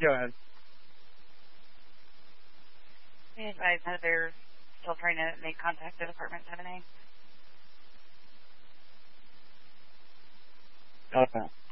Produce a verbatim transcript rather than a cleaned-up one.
Go ahead. They advise that they're still trying to make contact with Apartment seven A. Uh,